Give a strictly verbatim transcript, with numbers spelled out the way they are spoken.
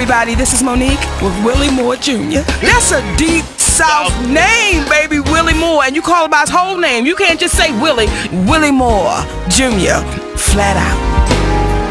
everybody. This is Monique with Willie Moore Junior That's a deep South name, baby, Willie Moore. And you call him by his whole name. You can't just say Willie. Willie Moore Junior Flat out.